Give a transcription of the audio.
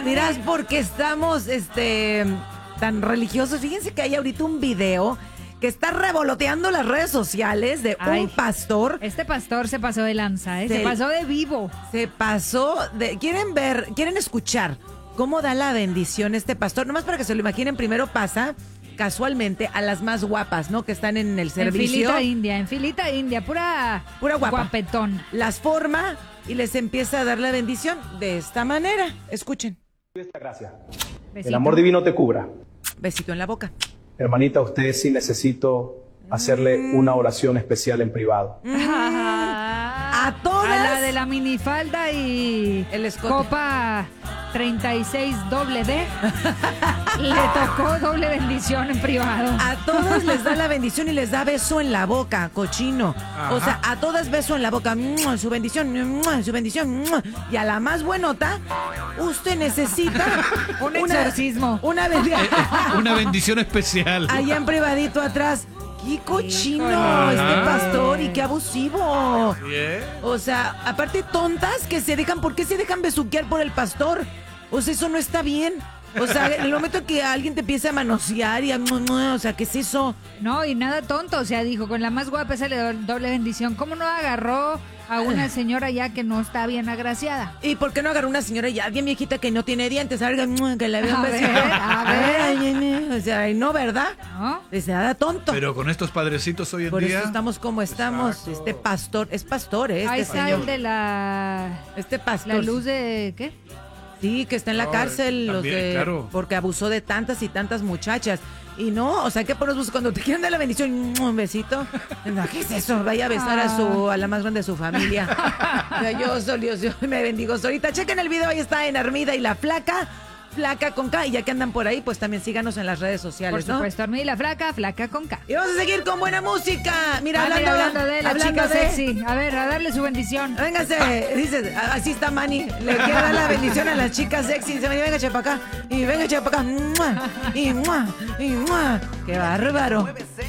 Dirás, porque estamos tan religiosos. Fíjense que hay ahorita un video que está revoloteando las redes sociales de un pastor. Este pastor se pasó de lanza, se pasó de vivo. Se pasó de... ¿Quieren escuchar cómo da la bendición este pastor? Nomás para que se lo imaginen, primero pasa casualmente a las más guapas, ¿no? Que están en el servicio. En filita india, pura guapa. Guapetón. Las forma y les empieza a dar la bendición de esta manera. Escuchen. Esta gracia. Besito. El amor divino te cubra. Besito en la boca. Hermanita, a usted sí necesito hacerle una oración especial en privado. A todas. A la de la minifalda y el escote. Copa 36 doble D. Le tocó doble bendición en privado. A todas les da la bendición y les da beso en la boca, cochino. Ajá. O sea, a todas beso en la boca. Su bendición, su bendición. Y a la más buenota, usted necesita un exorcismo. Una bendición especial. Allá en privadito atrás. ¡Qué cochino Ajá. este pastor! ¡Y qué abusivo! ¿Eh? O sea, aparte tontas que se dejan... ¿Por qué se dejan besuquear por el pastor? O sea, eso no está bien. O sea, en el momento que alguien te empiece a manosear y o sea, ¿qué es eso? No, y nada tonto, o sea, dijo, con la más guapa esa le doble bendición. ¿Cómo no agarró a una señora ya que no está bien agraciada? ¿Y por qué no agarró una señora ya bien viejita que no tiene dientes? A ver, que le vea un A besito. ver. O sea, no, ¿verdad? ¿No? Es nada tonto. Pero con estos padrecitos hoy en Por día. eso estamos como estamos. Exacto. Este pastor, es pastor, Ahí este está señor. el de la pastor. la luz de... ¿qué? Sí, que está en la No, cárcel también, claro. porque abusó de tantas y tantas muchachas. Y no, o sea, ¿qué pones cuando te quieren dar la bendición? Un besito. No, ¿qué es eso? Vaya a besar a la más grande de su familia. O sea, yo me bendigo solita. Chequen el video, ahí está en Armida y la Flaca con K. Y ya que andan por ahí, pues también síganos en las redes sociales, Por supuesto, Armida y la flaca con K. Y vamos a seguir con buena música. Mira, hablando de la hablando chica de- sexy. A ver, a darle su bendición. Véngase, dice, así está Manny. Le quiere dar la bendición a las chicas sexy. Dice, venga, chepa acá. Y venga, chepa acá. ¡Mua! Y ¡mua! Y ¡mua! ¡Qué bárbaro!